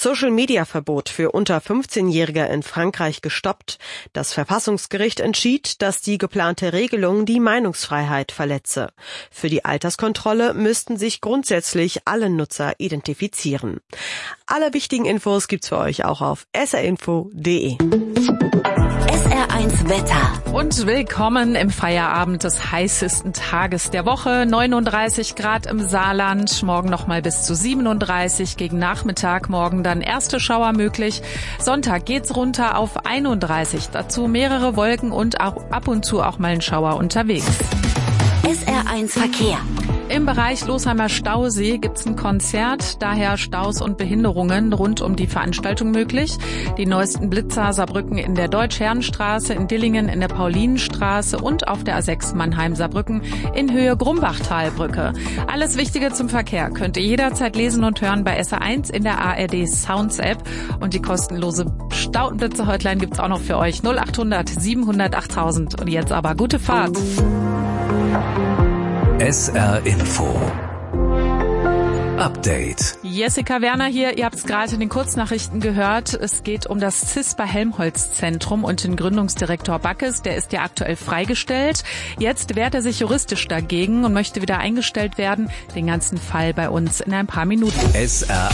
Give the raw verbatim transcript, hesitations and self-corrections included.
Social-Media-Verbot für unter fünfzehnjährige in Frankreich gestoppt. Das Verfassungsgericht entschied, dass die geplante Regelung die Meinungsfreiheit verletze. Für die Alterskontrolle müssten sich grundsätzlich alle Nutzer identifizieren. Alle wichtigen Infos gibt's für euch auch auf s r info punkt d e. S R eins Wetter. Und willkommen im Feierabend des heißesten Tages der Woche. neununddreißig Grad im Saarland, morgen nochmal bis zu siebenunddreißig, gegen Nachmittag morgen dann erste Schauer möglich. Sonntag geht's runter auf einunddreißig, dazu mehrere Wolken und auch ab und zu auch mal ein Schauer unterwegs. S R eins Verkehr. Im Bereich Losheimer Stausee gibt's ein Konzert, daher Staus und Behinderungen rund um die Veranstaltung möglich. Die neuesten Blitzer Saarbrücken in der Deutsch-Herrenstraße, in Dillingen in der Paulinenstraße und auf der A sechs Mannheim-Saarbrücken in Höhe Grumbachtalbrücke. Alles Wichtige zum Verkehr könnt ihr jederzeit lesen und hören bei S R eins in der A R D Sounds App. Und die kostenlose Stautenblitzer-Hotline gibt's auch noch für euch. null achthundert siebenhundert achttausend. Und jetzt aber gute Fahrt. S R Info Update. Jessica Werner hier, ihr habt es gerade in den Kurznachrichten gehört. Es geht um das Cispa-Helmholtz-Zentrum und den Gründungsdirektor Backes. Der ist ja aktuell freigestellt. Jetzt wehrt er sich juristisch dagegen und möchte wieder eingestellt werden. Den ganzen Fall bei uns in ein paar Minuten. S R